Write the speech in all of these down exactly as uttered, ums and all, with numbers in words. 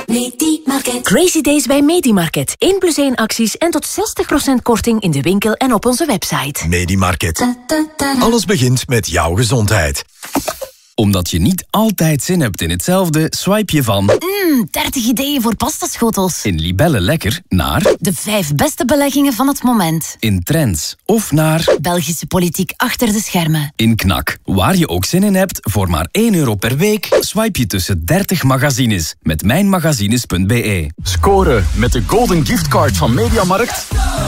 Medimarket. Crazy Days bij Medimarket. één plus één acties en tot zestig procent korting in de winkel en op onze website. Medimarket. Alles begint met jouw gezondheid. Omdat je niet altijd zin hebt in hetzelfde, swipe je van... Mmm, dertig ideeën voor pastaschotels. In Libelle Lekker naar... De vijf beste beleggingen van het moment. In Trends. Of naar... Belgische politiek achter de schermen. In Knak. Waar je ook zin in hebt, voor maar één euro per week... swipe je tussen dertig magazines. Met mijnmagazines punt b e. Scoren met de Golden Giftcard van Mediamarkt.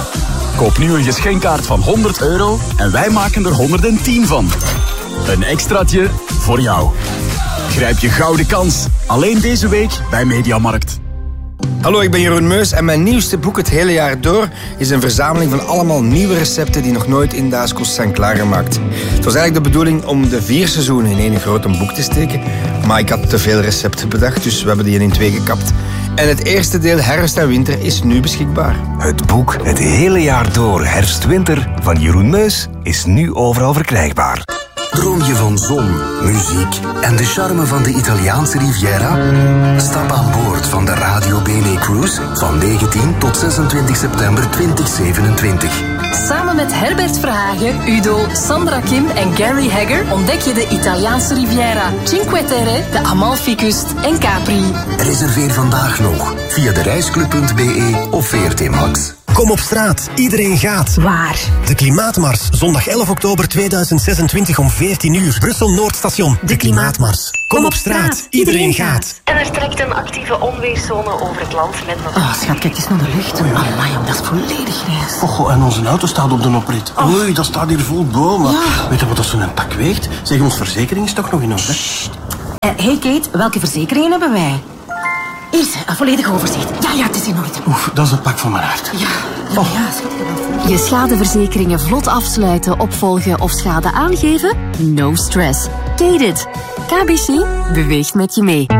Koop nu een geschenkkaart van honderd euro en wij maken er honderdtien van. Een extraatje voor jou. Grijp je gouden kans. Alleen deze week bij Mediamarkt. Hallo, ik ben Jeroen Meus en mijn nieuwste boek Het Hele Jaar Door is een verzameling van allemaal nieuwe recepten die nog nooit in Daaskost zijn klaargemaakt. Het was eigenlijk de bedoeling om de vier seizoenen in één groot boek te steken, maar ik had te veel recepten bedacht, dus we hebben die in twee gekapt. En het eerste deel Herfst en Winter is nu beschikbaar. Het boek Het Hele Jaar Door Herfst-Winter van Jeroen Meus is nu overal verkrijgbaar. Droom je van zon, muziek en de charme van de Italiaanse Riviera? Stap aan boord van de Radio Bene Cruise van negentien tot zesentwintig september tweeduizend zevenentwintig. Samen met Herbert Verhagen, Udo, Sandra Kim en Gary Hagger ontdek je de Italiaanse Riviera, Cinque Terre, de Amalfi-kust en Capri. Reserveer vandaag nog via de reisclub punt b e of V R T Max. Kom op straat, iedereen gaat. Waar? De Klimaatmars, zondag elf oktober tweeduizend zesentwintig om veertien uur. Brussel Noordstation, de Klimaatmars. Kom op straat, iedereen gaat. En er trekt een actieve onweerszone over het land met nog... Oh, schat, kijk eens naar de lucht. Amai, dat is volledig grijs. Oh, en onze auto staat op de oprit. Oh. Oei, dat staat hier vol bomen. Ja. Weet je wat dat zo'n pak weegt? Zeg, ons verzekering is toch nog in orde? Uh, hey Kate, welke verzekeringen hebben wij? Hier, een volledig overzicht. Ja, ja, het is in orde. Oef, dat is een pak van mijn hart. Ja, ja, oh. ja, schat. Je schadeverzekeringen vlot afsluiten, opvolgen of schade aangeven? No stress. Kate it. K B C beweegt met je mee.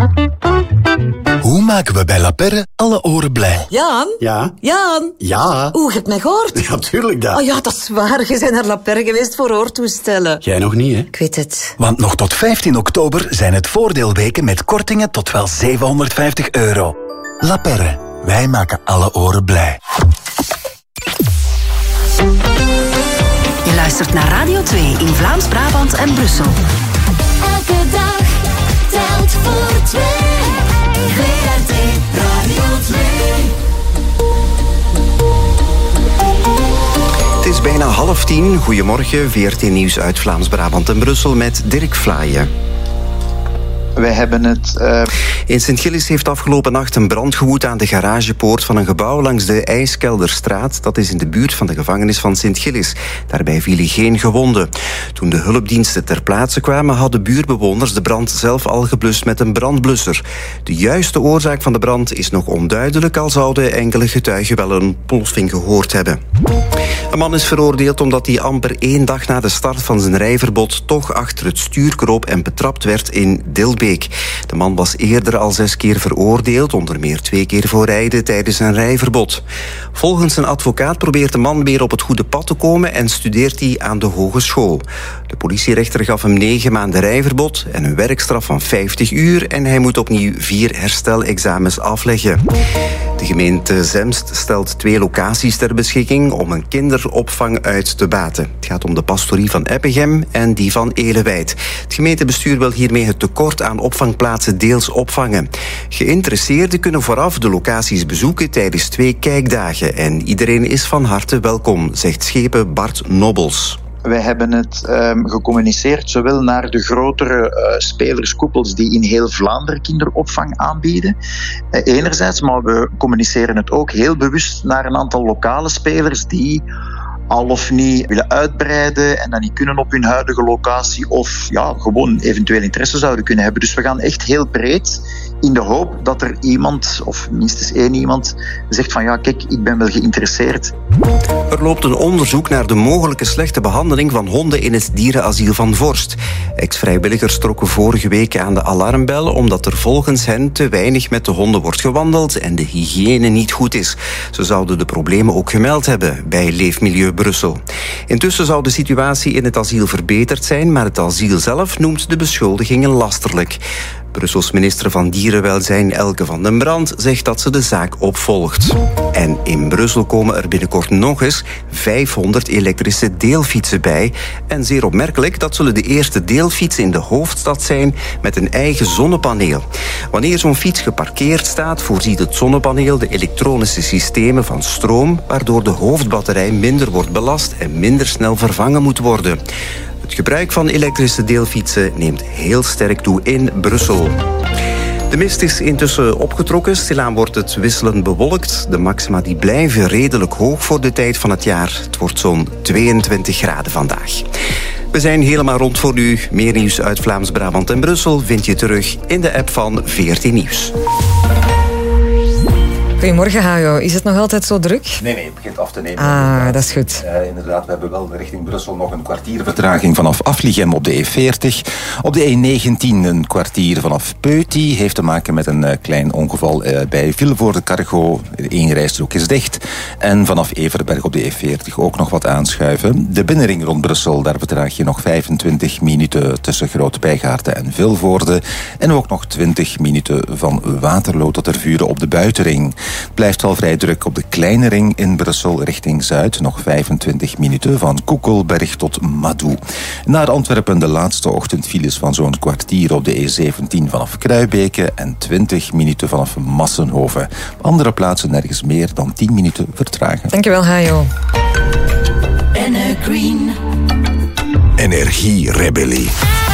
Hoe maken we bij La Perre alle oren blij? Jaan? Ja? Jaan? Ja? Oeh, je hebt mij gehoord? Ja, tuurlijk dat. Oh ja, dat is waar. Je bent naar La Perre geweest voor hoortoestellen. Jij nog niet, hè? Ik weet het. Want nog tot vijftien oktober zijn het voordeelweken met kortingen tot wel zevenhonderdvijftig euro. La Perre, wij maken alle oren blij. Je luistert naar Radio twee in Vlaams-Brabant en Brussel. Elke dag telt voor twee. V R T Radio twee. Het is bijna half tien. Goedemorgen, V R T Nieuws uit Vlaams-Brabant en Brussel met Dirk Vlaaien. Wij hebben het... Uh... In Sint-Gillis heeft afgelopen nacht een brand gewoed aan de garagepoort van een gebouw langs de IJskelderstraat. Dat is in de buurt van de gevangenis van Sint-Gillis. Daarbij vielen geen gewonden. Toen de hulpdiensten ter plaatse kwamen, hadden buurbewoners de brand zelf al geblust met een brandblusser. De juiste oorzaak van de brand is nog onduidelijk, al zouden enkele getuigen wel een plofing gehoord hebben. Een man is veroordeeld omdat hij amper één dag na de start van zijn rijverbod toch achter het stuur kroop en betrapt werd in Dilbeek. De man was eerder al zes keer veroordeeld, onder meer twee keer voor rijden tijdens een rijverbod. Volgens een advocaat probeert de man weer op het goede pad te komen en studeert hij aan de hogeschool. De politierechter gaf hem negen maanden rijverbod en een werkstraf van vijftig uur en hij moet opnieuw vier herstelexamens afleggen. De gemeente Zemst stelt twee locaties ter beschikking om een kinderopvang uit te baten. Het gaat om de pastorie van Eppegem en die van Elewijd. Het gemeentebestuur wil hiermee het tekort aan opvangplaatsen deels opvangen. Geïnteresseerden kunnen vooraf de locaties bezoeken tijdens twee kijkdagen. En iedereen is van harte welkom, zegt schepen Bart Nobbels. Wij hebben het um, gecommuniceerd zowel naar de grotere uh, spelerskoepels die in heel Vlaanderen kinderopvang aanbieden. Uh, enerzijds, maar we communiceren het ook heel bewust naar een aantal lokale spelers die al of niet willen uitbreiden en dan niet kunnen op hun huidige locatie of ja, gewoon eventueel interesse zouden kunnen hebben. Dus we gaan echt heel breed in de hoop dat er iemand, of minstens één iemand, zegt van ja, kijk, ik ben wel geïnteresseerd. Er loopt een onderzoek naar de mogelijke slechte behandeling van honden in het dierenasiel van Vorst. Ex-vrijwilligers trokken vorige week aan de alarmbel omdat er volgens hen te weinig met de honden wordt gewandeld en de hygiëne niet goed is. Ze zouden de problemen ook gemeld hebben bij Leefmilieu Brussel. Intussen zou de situatie in het asiel verbeterd zijn, maar het asiel zelf noemt de beschuldigingen lasterlijk. Brussels minister van Dierenwelzijn Elke van den Brand zegt dat ze de zaak opvolgt. En in Brussel komen er binnenkort nog eens vijfhonderd elektrische deelfietsen bij. En zeer opmerkelijk, dat zullen de eerste deelfietsen in de hoofdstad zijn met een eigen zonnepaneel. Wanneer zo'n fiets geparkeerd staat, voorziet het zonnepaneel de elektronische systemen van stroom, waardoor de hoofdbatterij minder wordt belast en minder snel vervangen moet worden. Het gebruik van elektrische deelfietsen neemt heel sterk toe in Brussel. De mist is intussen opgetrokken. Stilaan wordt het wisselend bewolkt. De maxima die blijven redelijk hoog voor de tijd van het jaar. Het wordt zo'n tweeëntwintig graden vandaag. We zijn helemaal rond voor u. Meer nieuws uit Vlaams-Brabant en Brussel vind je terug in de app van V R T Nieuws. Goedemorgen, Hajo. Is het nog altijd zo druk? Nee, nee, het begint af te nemen. Ah, inderdaad. dat is goed. Uh, inderdaad, we hebben wel richting Brussel nog een kwartier vertraging vanaf Afligem op de E veertig. Op de E negentien een kwartier vanaf Peuty. Heeft te maken met een uh, klein ongeval uh, bij Vilvoorde-Cargo. Eén rijstrook is dicht. En vanaf Everberg op de E veertig ook nog wat aanschuiven. De binnenring rond Brussel, daar vertraag je nog vijfentwintig minuten tussen Groot-Bijgaarden en Vilvoorde. En ook nog twintig minuten van Waterloo tot Tervuren op de buitenring. Het blijft wel vrij druk op de kleine ring in Brussel richting Zuid. Nog vijfentwintig minuten van Koekelberg tot Madou. Naar Antwerpen de laatste ochtendfiles van zo'n kwartier op de E zeventien vanaf Kruibeke en twintig minuten vanaf Massenhoven. Op andere plaatsen nergens meer dan tien minuten vertragen. Dankjewel, Hajo. En Green. Energierebellie.